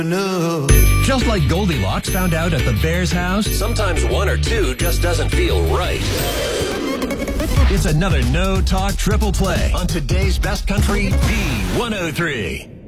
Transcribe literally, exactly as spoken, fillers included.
No. Just like Goldilocks found out at the Bears house, sometimes one or two just doesn't feel right. It's another No Talk Triple Play on today's Best Country B one oh three.